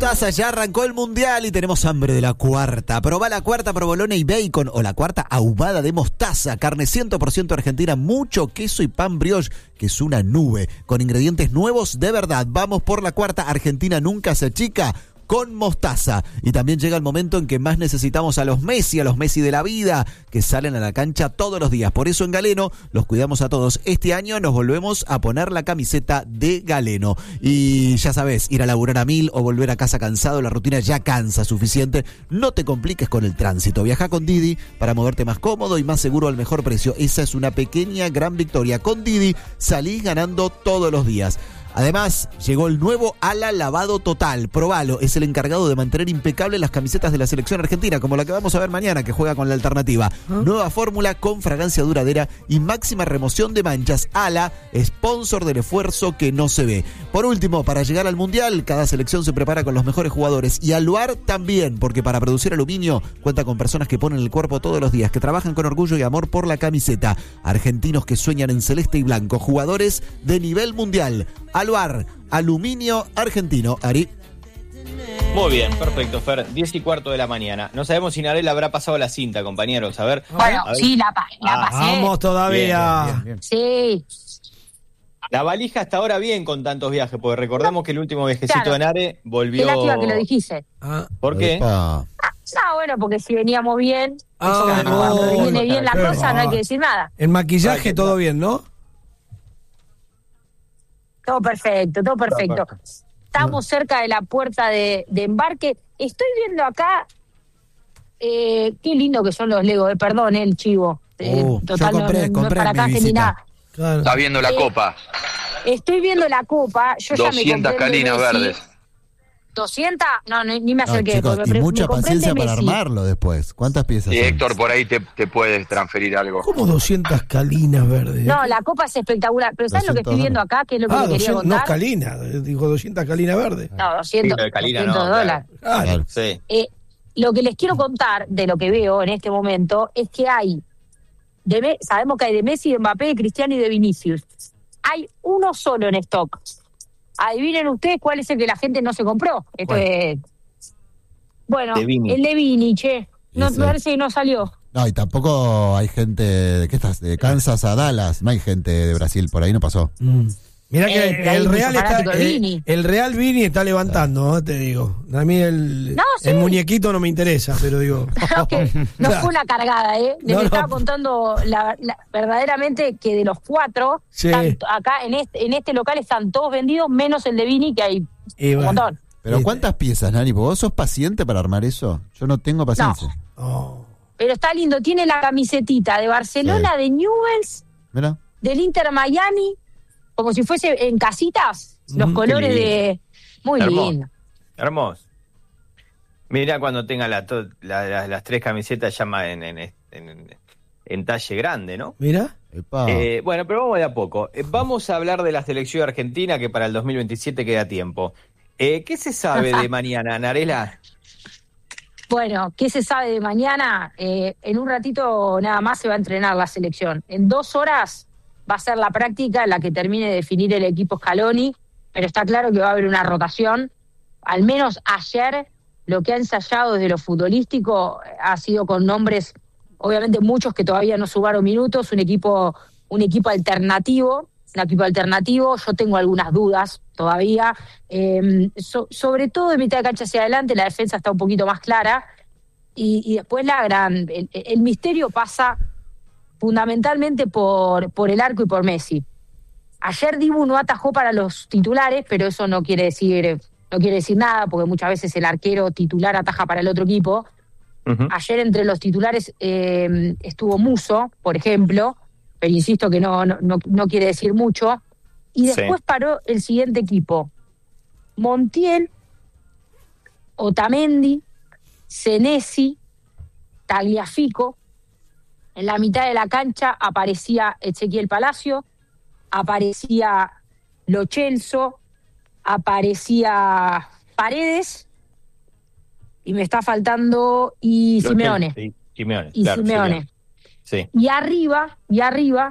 Mostaza, ya arrancó el mundial y tenemos hambre de la cuarta. Probá la cuarta provolone y bacon o la cuarta ahumada de mostaza. Carne 100% argentina, mucho queso y pan brioche, que es una nube. Con ingredientes nuevos de verdad. Vamos por la cuarta, Argentina nunca se achica. Con mostaza. Y también llega el momento en que más necesitamos a los Messi de la vida, que salen a la cancha todos los días. Por eso en Galeno los cuidamos a todos. Este año nos volvemos a poner la camiseta de Galeno. Y ya sabes, ir a laburar a 1000 o volver a casa cansado, la rutina ya cansa suficiente. No te compliques con el tránsito. Viaja con Didi para moverte más cómodo y más seguro al mejor precio. Esa es una pequeña gran victoria. Con Didi salís ganando todos los días. Además, llegó el nuevo Ala Lavado Total. Probalo, es el encargado de mantener impecables las camisetas de la selección argentina, como la que vamos a ver mañana, que juega con la Alternativa. Nueva fórmula con fragancia duradera y máxima remoción de manchas. Ala, sponsor del esfuerzo que no se ve. Por último, para llegar al Mundial, cada selección se prepara con los mejores jugadores. Y Aluar también, porque para producir aluminio cuenta con personas que ponen el cuerpo todos los días, que trabajan con orgullo y amor por la camiseta. Argentinos que sueñan en celeste y blanco, jugadores de nivel mundial. Aluar, aluminio argentino. Ari. Muy bien, perfecto, Fer. 10:15 de la mañana. No sabemos si Narel habrá pasado la cinta, compañeros. A ver. Bueno, a ver. sí, la pasé. Vamos todavía. Bien. Sí. La valija hasta ahora bien con tantos viajes, porque recordemos que el último viajecito Claro. de Nare volvió... Qué lástima que lo dijiste. ¿Por qué? Epa. No, bueno, porque si veníamos bien, Ah, cuando no, viene bien la qué cosa, no hay mal. que decir nada. El maquillaje todo bien, ¿no? Todo perfecto, todo perfecto. Estamos cerca de la puerta de embarque. Estoy viendo acá, qué lindo que son los Legos, perdón, el chivo. Yo compré no es para mi acá ni visita. nada. Claro. Está viendo la copa. Estoy viendo la copa, yo ya me 200 compré el de calinas Messi. verdes. 200, no, ni me No, acerqué. chicos, porque y me mucha compré el de paciencia para Messi. armarlo después. ¿Cuántas piezas Y son? Héctor, por ahí te puedes transferir algo. ¿Cómo 200 calinas verdes? No, la copa es espectacular. Pero ¿sabes lo que estoy 200 viendo acá? ¿Qué es lo que le quería 200, no contar? calinas, dijo 200 calinas verdes. No, 200, Sí, de Calina 200 no, dólares. Claro. Claro. Sí. Lo que les quiero contar de lo que veo en este momento es que hay, sabemos que hay de Messi, de Mbappé, de Cristiano y de Vinicius. Hay uno solo en stock. Adivinen ustedes cuál es el que la gente no se compró. Esto es... Bueno, De Vini. el de Vini, che. No, Sí, sí. me parece que no salió. No, y tampoco hay gente, ¿de qué estás? De Kansas a Dallas. No hay gente de Brasil, por ahí no pasó. Mirá que hay el mucho Real está, fanático de Vini. el Real Vini está levantando, ¿no? Te digo. A mí el sí. muñequito no me interesa, pero digo. No fue una cargada, ¿eh? Les No, estaba no. contando verdaderamente que de los 4, Sí. acá en este local están todos vendidos, menos el de Vini, que hay Y un bueno. montón. Pero ¿cuántas piezas, Nani? ¿Vos sos paciente para armar eso? Yo no tengo paciencia. Oh. Pero está lindo, tiene la camisetita de Barcelona, de Newell's, Mira. del Inter Miami, como si fuese en casitas, los colores lindo. de... Muy Hermoso. lindo. Hermoso. Mira cuando tenga las tres camisetas llama en talle grande, ¿no? Mira. Epa. Bueno, pero vamos de a poco. Vamos a hablar de la selección argentina, que para el 2027 queda tiempo. ¿Qué se sabe de mañana, Narela? Bueno, ¿qué se sabe de mañana? En un ratito nada más se va a entrenar la selección. En 2 horas va a ser la práctica en la que termine de definir el equipo Scaloni, pero está claro que va a haber una rotación. Al menos ayer lo que ha ensayado desde lo futbolístico ha sido con nombres, obviamente muchos que todavía no sumaron minutos, un equipo alternativo. Yo tengo algunas dudas todavía, sobre todo de mitad de cancha hacia adelante, la defensa está un poquito más clara, y después el misterio pasa fundamentalmente por el arco y por Messi. Ayer Dibu no atajó para los titulares, pero eso no quiere decir nada, porque muchas veces el arquero titular ataja para el otro equipo. Uh-huh. Ayer entre los titulares estuvo Musso, por ejemplo, pero insisto que no quiere decir mucho. Y después paró el siguiente equipo: Montiel, Otamendi, Senesi, Tagliafico. En la mitad de la cancha aparecía Ezequiel Palacio, aparecía Lo Celso, aparecía Paredes, y me está faltando Simeone. Simeone, Y claro, Simeone. Sí. Y arriba